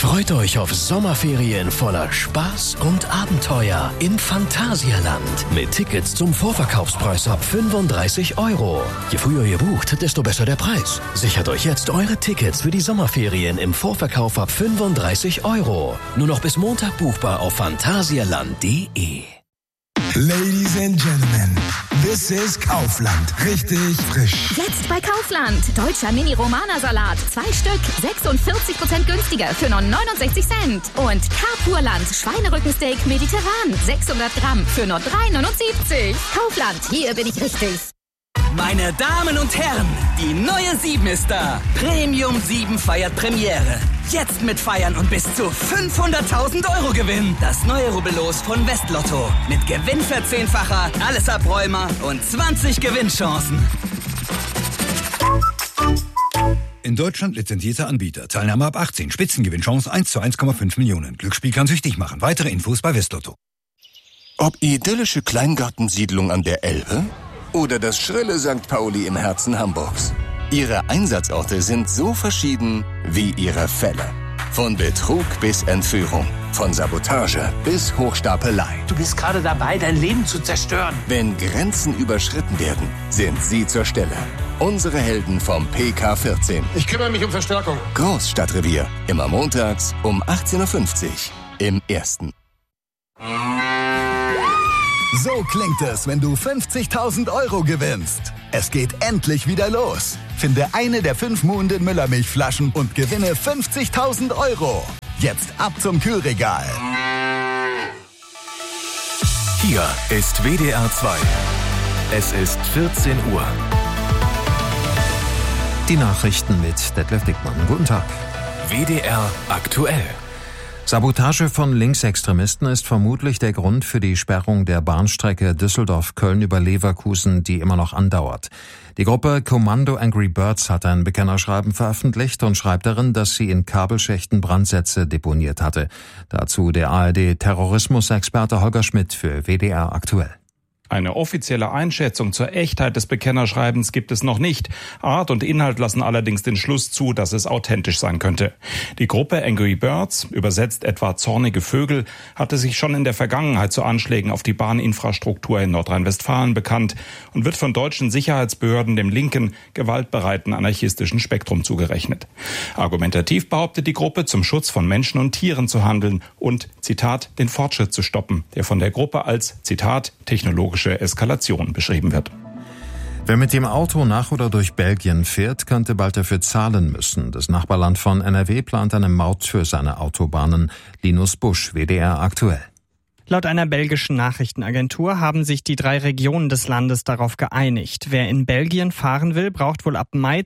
Freut euch auf Sommerferien voller Spaß und Abenteuer im Phantasialand mit Tickets zum Vorverkaufspreis ab 35 €. Je früher ihr bucht, desto besser der Preis. Sichert euch jetzt eure Tickets für die Sommerferien im Vorverkauf ab 35 €. Nur noch bis Montag buchbar auf phantasialand.de. Ladies and Gentlemen, this is Kaufland. Richtig frisch. Jetzt bei Kaufland. Deutscher Mini-Romana-Salat. 2 Stück. 46% günstiger für nur 69 Cent. Und Carpurland. Schweinerückensteak mediterran. 600 Gramm für nur 3,79. Kaufland. Hier bin ich richtig. Meine Damen und Herren, die neue 7 ist da. Premium 7 feiert Premiere. Jetzt mitfeiern und bis zu 500.000 € gewinnen. Das neue Rubbellos von Westlotto. Mit Gewinnverzehnfacher, alles Abräumer und 20 Gewinnchancen. In Deutschland lizenzierter Anbieter. Teilnahme ab 18. Spitzengewinnchance 1 zu 1,5 Millionen. Glücksspiel kann süchtig machen. Weitere Infos bei Westlotto. Ob idyllische Kleingartensiedlung an der Elbe oder das schrille St. Pauli im Herzen Hamburgs. Ihre Einsatzorte sind so verschieden wie ihre Fälle. Von Betrug bis Entführung, von Sabotage bis Hochstapelei. Du bist gerade dabei, dein Leben zu zerstören. Wenn Grenzen überschritten werden, sind sie zur Stelle. Unsere Helden vom PK14. Ich kümmere mich um Verstärkung. Großstadtrevier. Immer montags um 18:50 Uhr im Ersten. So klingt es, wenn du 50.000 € gewinnst. Es geht endlich wieder los. Finde eine der 5 Muhnden Müllermilchflaschen und gewinne 50.000 €. Jetzt ab zum Kühlregal. Hier ist WDR 2. Es ist 14 Uhr. Die Nachrichten mit Detlef Dickmann. Guten Tag. WDR aktuell. Sabotage von Linksextremisten ist vermutlich der Grund für die Sperrung der Bahnstrecke Düsseldorf-Köln über Leverkusen, die immer noch andauert. Die Gruppe Kommando Angry Birds hat ein Bekennerschreiben veröffentlicht und schreibt darin, dass sie in Kabelschächten Brandsätze deponiert hatte. Dazu der ARD-Terrorismusexperte Holger Schmidt für WDR aktuell. Eine offizielle Einschätzung zur Echtheit des Bekennerschreibens gibt es noch nicht. Art und Inhalt lassen allerdings den Schluss zu, dass es authentisch sein könnte. Die Gruppe Angry Birds, übersetzt etwa zornige Vögel, hatte sich schon in der Vergangenheit zu Anschlägen auf die Bahninfrastruktur in Nordrhein-Westfalen bekannt und wird von deutschen Sicherheitsbehörden dem linken, gewaltbereiten anarchistischen Spektrum zugerechnet. Argumentativ behauptet die Gruppe, zum Schutz von Menschen und Tieren zu handeln und, Zitat, den Fortschritt zu stoppen, der von der Gruppe als, Zitat, technologische Eskalation beschrieben wird. Wer mit dem Auto nach oder durch Belgien fährt, könnte bald dafür zahlen müssen. Das Nachbarland von NRW plant eine Maut für seine Autobahnen. Linus Busch, WDR aktuell. Laut einer belgischen Nachrichtenagentur haben sich die 3 Regionen des Landes darauf geeinigt. Wer in Belgien fahren will, braucht wohl ab Mai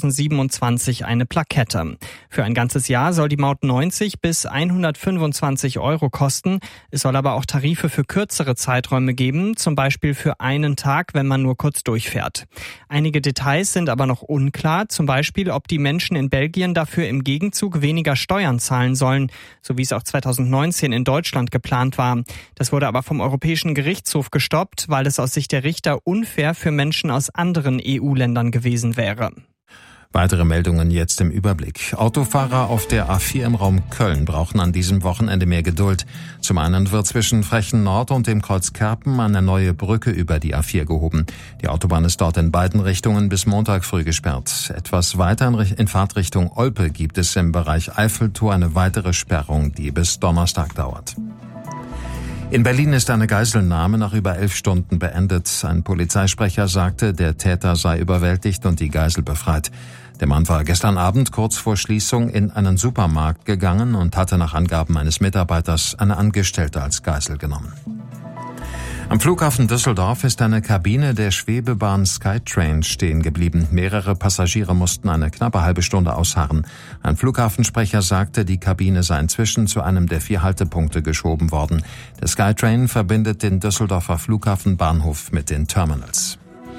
2027 eine Plakette. Für ein ganzes Jahr soll die Maut 90 bis 125 € kosten. Es soll aber auch Tarife für kürzere Zeiträume geben, zum Beispiel für einen Tag, wenn man nur kurz durchfährt. Einige Details sind aber noch unklar, zum Beispiel, ob die Menschen in Belgien dafür im Gegenzug weniger Steuern zahlen sollen, so wie es auch 2019 in Deutschland geplant war. Das wurde aber vom Europäischen Gerichtshof gestoppt, weil es aus Sicht der Richter unfair für Menschen aus anderen EU-Ländern gewesen wäre. Weitere Meldungen jetzt im Überblick. Autofahrer auf der A4 im Raum Köln brauchen an diesem Wochenende mehr Geduld. Zum einen wird zwischen Frechen Nord und dem Kreuz Kerpen eine neue Brücke über die A4 gehoben. Die Autobahn ist dort in beiden Richtungen bis Montag früh gesperrt. Etwas weiter in Fahrtrichtung Olpe gibt es im Bereich Eiffeltor eine weitere Sperrung, die bis Donnerstag dauert. In Berlin ist eine Geiselnahme nach über 11 Stunden beendet. Ein Polizeisprecher sagte, der Täter sei überwältigt und die Geisel befreit. Der Mann war gestern Abend kurz vor Schließung in einen Supermarkt gegangen und hatte nach Angaben eines Mitarbeiters eine Angestellte als Geisel genommen. Am Flughafen Düsseldorf ist eine Kabine der Schwebebahn Skytrain stehen geblieben. Mehrere Passagiere mussten eine knappe halbe Stunde ausharren. Ein Flughafensprecher sagte, die Kabine sei inzwischen zu einem der 4 Haltepunkte geschoben worden. Der Skytrain verbindet den Düsseldorfer Flughafenbahnhof mit den Terminals.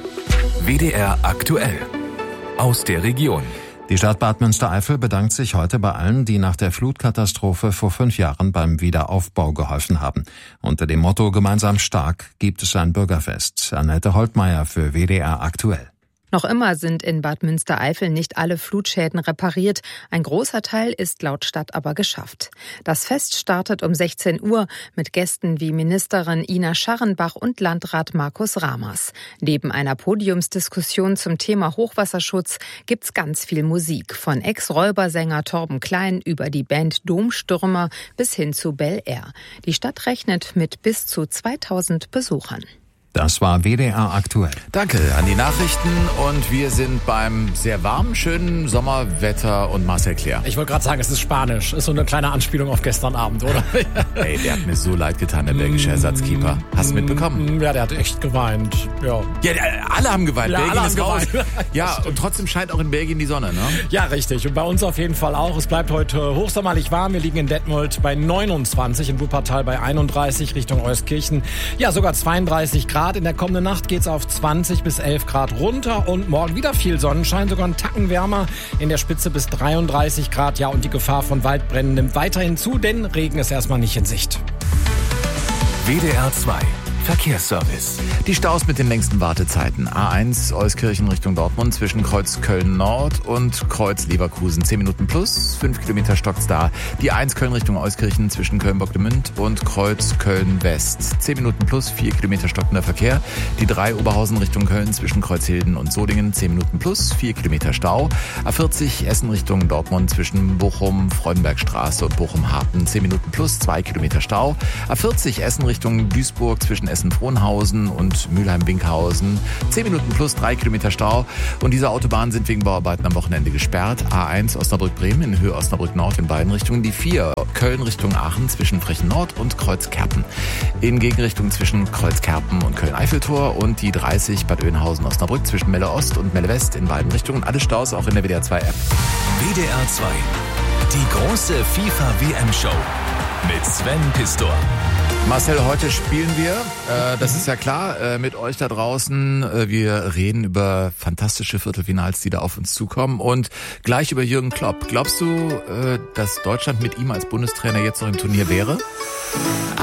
WDR aktuell. Aus der Region. Die Stadt Bad Münstereifel bedankt sich heute bei allen, die nach der Flutkatastrophe vor 5 Jahren beim Wiederaufbau geholfen haben. Unter dem Motto Gemeinsam stark gibt es ein Bürgerfest. Annette Holtmeier für WDR aktuell. Noch immer sind in Bad Münstereifel nicht alle Flutschäden repariert. Ein großer Teil ist laut Stadt aber geschafft. Das Fest startet um 16 Uhr mit Gästen wie Ministerin Ina Scharrenbach und Landrat Markus Ramers. Neben einer Podiumsdiskussion zum Thema Hochwasserschutz gibt's ganz viel Musik. Von Ex-Räubersänger Torben Klein über die Band Domstürmer bis hin zu Bel Air. Die Stadt rechnet mit bis zu 2000 Besuchern. Das war WDR aktuell. Danke an die Nachrichten und wir sind beim sehr warmen, schönen Sommerwetter und Marcel Claire. Ich wollte gerade sagen, es ist Spanisch. Ist so eine kleine Anspielung auf gestern Abend, oder? Ey, der hat mir so leid getan, der belgische Ersatzkeeper. Hast du mitbekommen? Ja, der hat echt geweint. Ja, alle haben geweint. Ja, Belgien alle ist raus. geweint. Ja, und trotzdem scheint auch in Belgien die Sonne, ne? Ja, richtig. Und bei uns auf jeden Fall auch. Es bleibt heute hochsommerlich warm. Wir liegen in Detmold bei 29, in Wuppertal bei 31, Richtung Euskirchen. Ja, sogar 32 Grad. In der kommenden Nacht geht's auf 20 bis 11 Grad runter und morgen wieder viel Sonnenschein, sogar einen Tacken wärmer, in der Spitze bis 33 Grad. Ja, und die Gefahr von Waldbränden nimmt weiterhin zu, denn Regen ist erstmal nicht in Sicht. WDR 2 Verkehrsservice. Die Staus mit den längsten Wartezeiten. A1 Euskirchen Richtung Dortmund zwischen Kreuz Köln Nord und Kreuz Leverkusen. 10 Minuten plus, 5 Kilometer stockt's da. Die 1 Köln Richtung Euskirchen zwischen Köln-Bockdemünd und Kreuz Köln West. 10 Minuten plus, 4 Kilometer stockender Verkehr. Die 3 Oberhausen Richtung Köln zwischen Kreuzhilden und Solingen. 10 Minuten plus, 4 Kilometer Stau. A40 Essen Richtung Dortmund zwischen Bochum, Freudenbergstraße und Bochum-Harten. 10 Minuten plus, 2 Kilometer Stau. A40 Essen Richtung Duisburg zwischen Essen-Frohnhausen und Mülheim-Winkhausen. 10 Minuten plus 3 Kilometer Stau. Und diese Autobahnen sind wegen Bauarbeiten am Wochenende gesperrt. A1 Osnabrück-Bremen in Höhe Osnabrück-Nord in beiden Richtungen. Die 4 Köln Richtung Aachen zwischen Frechen-Nord und Kreuzkerpen. In Gegenrichtung zwischen Kreuzkerpen und Köln-Eiffeltor. Und die 30 Bad Oeynhausen-Osnabrück zwischen Melle Ost und Melle West in beiden Richtungen. Alle Staus auch in der WDR 2 App. WDR 2. Die große FIFA-WM-Show mit Sven Pistor. Marcel, heute spielen wir, das ist ja klar, mit euch da draußen. Wir reden über fantastische Viertelfinals, die da auf uns zukommen und gleich über Jürgen Klopp. Glaubst du, dass Deutschland mit ihm als Bundestrainer jetzt noch im Turnier wäre?